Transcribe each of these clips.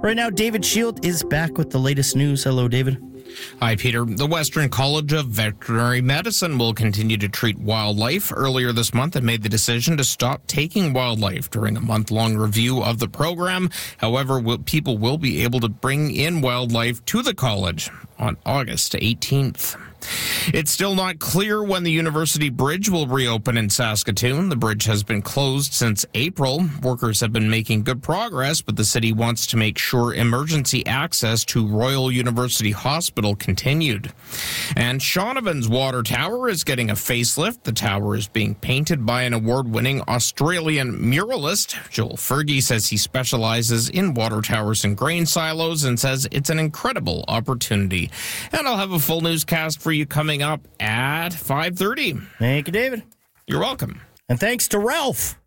Right now, David Shield is back with the latest news. Hello, David. Hi, Peter. The Western College of Veterinary Medicine will continue to treat wildlife. Earlier this month, it made the decision to stop taking wildlife during a month-long review of the program. However, people will be able to bring in wildlife to the college on August 18th. It's still not clear when the University Bridge will reopen in Saskatoon. The bridge has been closed since April. Workers have been making good progress, but the city wants to make sure emergency access to Royal University Hospital continued. And Shaughnavan's water tower is getting a facelift. The tower is being painted by an award-winning Australian muralist. Joel Fergie says he specializes in water towers and grain silos and says it's an incredible opportunity. And I'll have a full newscast for you coming up at 5:30. Thank you, David. You're welcome. And thanks to Ralph.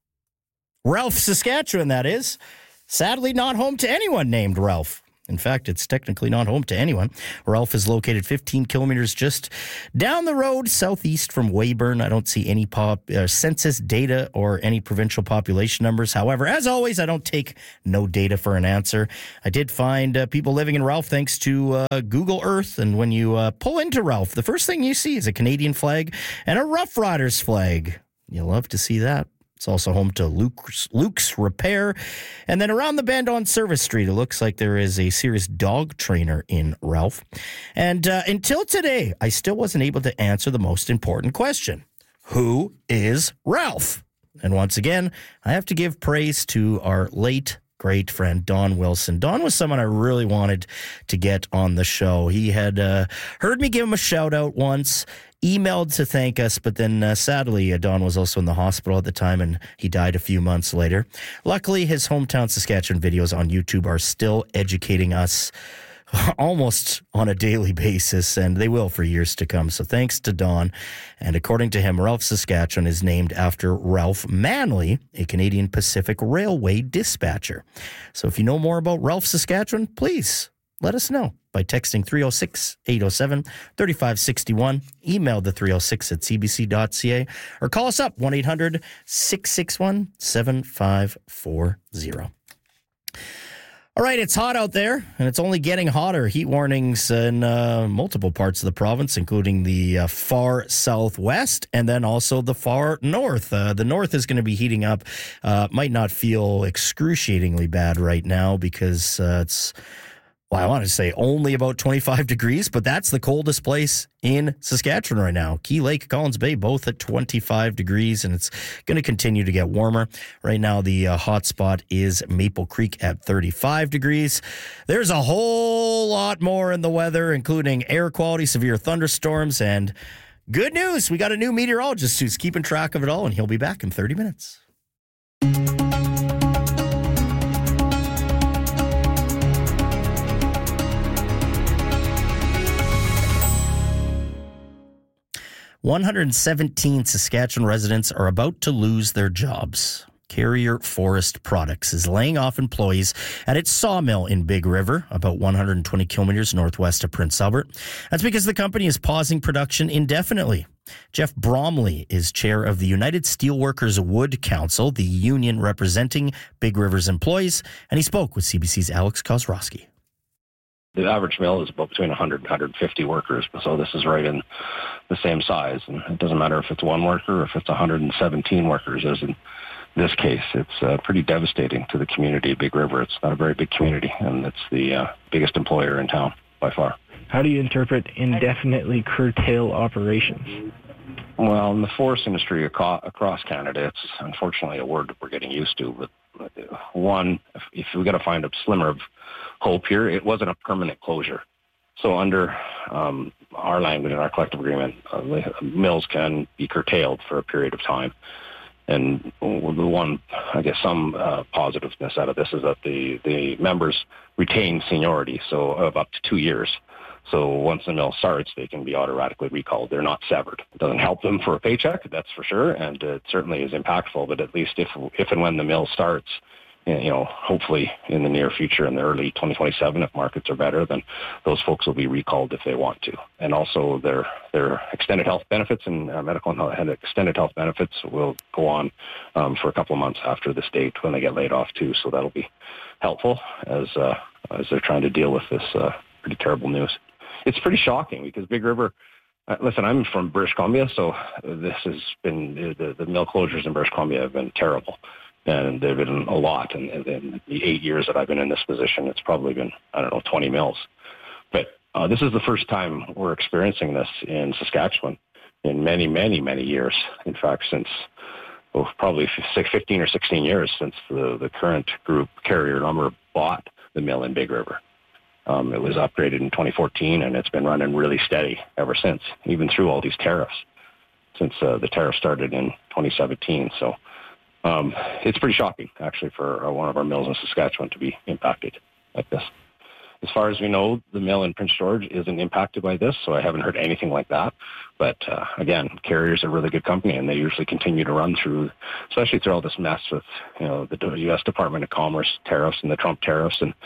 Ralph, Saskatchewan, that is. Sadly, not home to anyone named Ralph. In fact, it's technically not home to anyone. Ralph is located 15 kilometers just down the road southeast from Weyburn. I don't see any census data or any provincial population numbers. However, as always, I don't take no data for an answer. I did find people living in Ralph thanks to Google Earth. And when you pull into Ralph, the first thing you see is a Canadian flag and a Rough Riders flag. You'll love to see that. It's also home to Luke's Repair. And then around the bend on Service Street, it looks like there is a serious dog trainer in Ralph. And until today, I still wasn't able to answer the most important question. Who is Ralph? And once again, I have to give praise to our late great friend, Don Wilson. Don was someone I really wanted to get on the show. He had heard me give him a shout out once, emailed to thank us, but then sadly, Don was also in the hospital at the time and he died a few months later. Luckily, his hometown Saskatchewan videos on YouTube are still educating us almost on a daily basis, and they will for years to come. So thanks to Don. And according to him, Ralph, Saskatchewan is named after Ralph Manley, a Canadian Pacific Railway dispatcher. So if you know more about Ralph, Saskatchewan, please let us know by texting 306-807-3561, email the 306@cbc.ca, or call us up 1-800-661-7540. All right, it's hot out there, and it's only getting hotter. Heat warnings in multiple parts of the province, including the far southwest and then also the far north. The north is going to be heating up. Might not feel excruciatingly bad right now because it's... Well, I want to say only about 25 degrees, but that's the coldest place in Saskatchewan right now. Key Lake, Collins Bay, both at 25 degrees, and it's going to continue to get warmer. Right now, the hot spot is Maple Creek at 35 degrees. There's a whole lot more in the weather, including air quality, severe thunderstorms, and good news. We got a new meteorologist who's keeping track of it all, and he'll be back in 30 minutes. 117 Saskatchewan residents are about to lose their jobs. Carrier Forest Products is laying off employees at its sawmill in Big River, about 120 kilometers northwest of Prince Albert. That's because the company is pausing production indefinitely. Jeff Bromley is chair of the United Steelworkers Wood Council, the union representing Big River's employees, and he spoke with CBC's Alex Kozrowski. The average mill is about between 100 and 150 workers, so this is right in the same size. And it doesn't matter if it's one worker or if it's 117 workers, as in this case. It's pretty devastating to the community of Big River. It's not a very big community, and it's the biggest employer in town by far. How do you interpret indefinitely curtail operations? Well, in the forest industry across Canada, it's unfortunately a word that we're getting used to. But one, if we got to find a slimmer of hope here, it wasn't a permanent closure. So under our language and our collective agreement, mills can be curtailed for a period of time. And the one, I guess, some positiveness out of this is that the members retain seniority, so of up to 2 years. So once the mill starts, they can be automatically recalled. They're not severed. It doesn't help them for a paycheck, that's for sure, and it certainly is impactful. But at least if and when the mill starts hopefully in the near future, in the early 2027, if markets are better, then those folks will be recalled if they want to. And also their extended health benefits and medical and extended health benefits will go on for a couple of months after this date when they get laid off too. So that'll be helpful as they're trying to deal with this pretty terrible news. It's pretty shocking because Big River, listen, I'm from British Columbia, so this has been, the mill closures in British Columbia have been terrible. And there have been a lot. And in the 8 years that I've been in this position, it's probably been, 20 mills. But this is the first time we're experiencing this in Saskatchewan in many, many, many years. In fact, since probably 15 or 16 years since the current group, Carrier Lumber, bought the mill in Big River. It was upgraded in 2014, and it's been running really steady ever since, even through all these tariffs, since the tariffs started in 2017. So it's pretty shocking, actually, for one of our mills in Saskatchewan to be impacted like this. As far as we know, the mill in Prince George isn't impacted by this, so I haven't heard anything like that. But again, Carrier's a really good company, and they usually continue to run through, especially through all this mess with the U.S. Department of Commerce tariffs and the Trump tariffs, and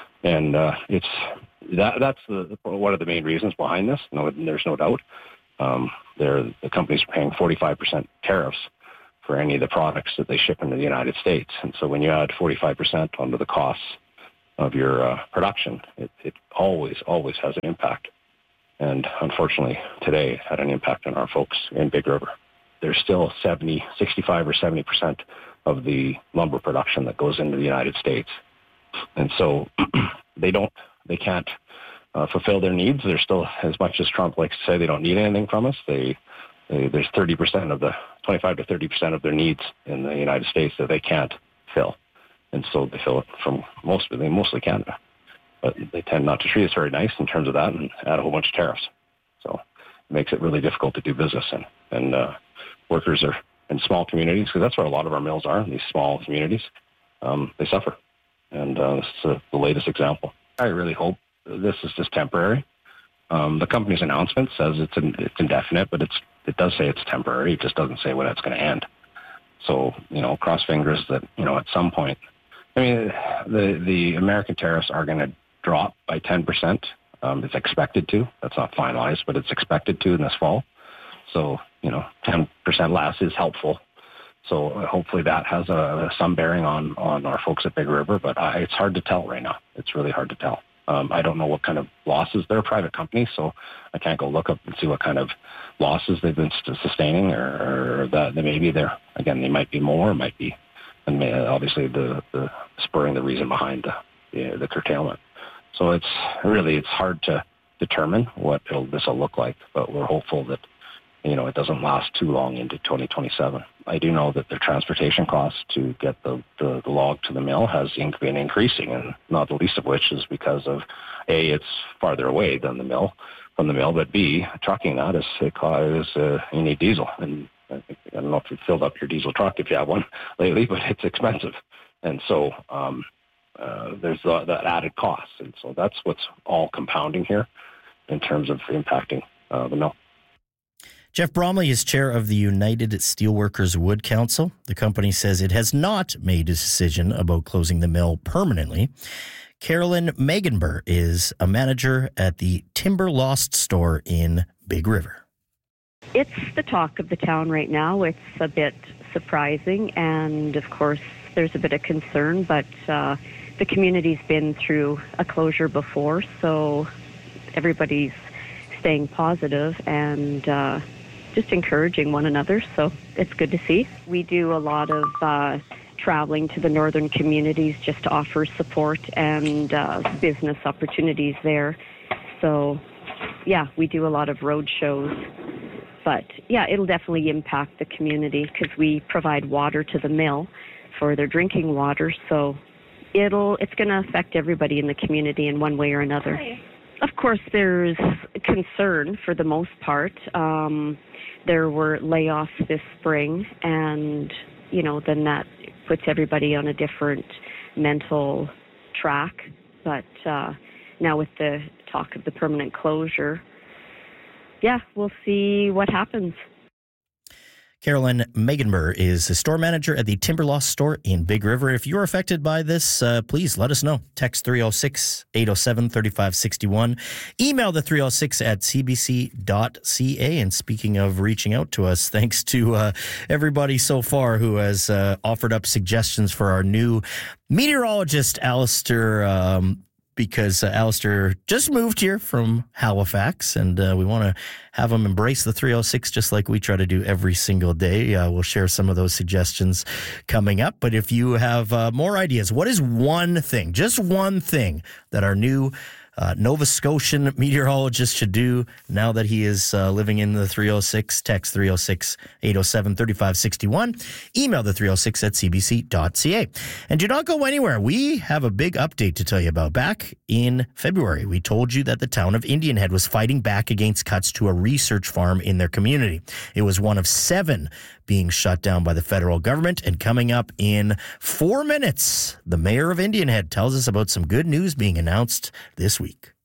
it's that's one of the main reasons behind this. No, there's no doubt. The companies are paying 45% tariffs for any of the products that they ship into the United States, and so when you add 45% onto the costs of your production, it always has an impact. And unfortunately, today it had an impact on our folks in Big River. There's still 65 or 70% of the lumber production that goes into the United States. And so they can't fulfill their needs. They're still, as much as Trump likes to say, they don't need anything from us. There's 30% of the 25 to 30% of their needs in the United States that they can't fill. And so they fill it from mostly Canada. But they tend not to treat us very nice in terms of that and add a whole bunch of tariffs. So it makes it really difficult to do business. And workers are in small communities, because that's where a lot of our mills are, in these small communities. They suffer. And this is the latest example. I really hope this is just temporary. The company's announcement says it's indefinite, but it does say it's temporary. It just doesn't say when it's going to end. So, cross fingers that, at some point, the American tariffs are going to drop by 10%. It's expected to. That's not finalized, but it's expected to in this fall. So, 10% less is helpful. So hopefully that has some bearing on our folks at Big River, but it's hard to tell right now. It's really hard to tell. I don't know what kind of losses. They're a private company, so I can't go look up and see what kind of losses they've been sustaining, or that maybe they might be more, might be, and obviously the spurring the reason behind the curtailment. So it's hard to determine what this will look like, but we're hopeful that it doesn't last too long into 2027. I do know that the transportation costs to get the log to the mill has been increasing, and not the least of which is because of A, it's farther away than from the mill, but B, trucking that you need diesel. And I don't know if you've filled up your diesel truck if you have one lately, but it's expensive. And so there's that added cost. And so that's what's all compounding here in terms of impacting the mill. Jeff Bromley is chair of the United Steelworkers Wood Council. The company says it has not made a decision about closing the mill permanently. Carolyn Meganber is a manager at the Timber Lost store in Big River. It's the talk of the town right now. It's a bit surprising, and of course there's a bit of concern, but the community's been through a closure before, so everybody's staying positive and just encouraging one another, so it's good to see. We do a lot of traveling to the northern communities just to offer support and business opportunities there. So, yeah, we do a lot of road shows. But, yeah, it'll definitely impact the community because we provide water to the mill for their drinking water, so it's going to affect everybody in the community in one way or another. Of course, there's concern for the most part. There were layoffs this spring, and, then that puts everybody on a different mental track. But now with the talk of the permanent closure, yeah, we'll see what happens. Carolyn Meganber is the store manager at the Timberlost store in Big River. If you're affected by this, please let us know. Text 306-807-3561. Email the 306 at cbc.ca. And speaking of reaching out to us, thanks to everybody so far who has offered up suggestions for our new meteorologist, Alistair, because Alistair just moved here from Halifax, and we want to have him embrace the 306 just like we try to do every single day. We'll share some of those suggestions coming up. But if you have more ideas, what is one thing, just one thing that our new Nova Scotian meteorologist should do now that he is living in the 306? Text 306-807-3561. Email the 306 at cbc.ca. And do not go anywhere. We have a big update to tell you about. Back in February, we told you that the town of Indian Head was fighting back against cuts to a research farm in their community. It was one of 7 being shut down by the federal government. And coming up in 4 minutes, the mayor of Indian Head tells us about some good news being announced this week.